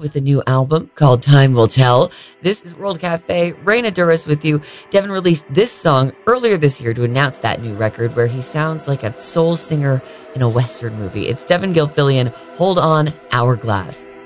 with a new album called Time Will Tell. This is World Cafe. Raina Douris with you. Devin released this song earlier this year to announce that new record where he sounds like a soul singer in a Western movie. It's Devin Gilfillian, Hold On, Hourglass.